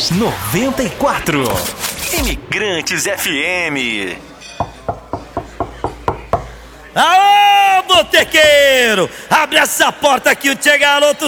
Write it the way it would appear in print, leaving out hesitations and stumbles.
94. Imigrantes FM. Aô, botequeiro! Abre essa porta que o Tchê Garoto